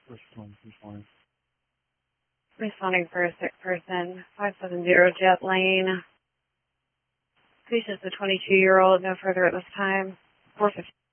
Responding for a sick person, 570 Jet Lane. Patient's a 22-year-old, no further at this time. 450.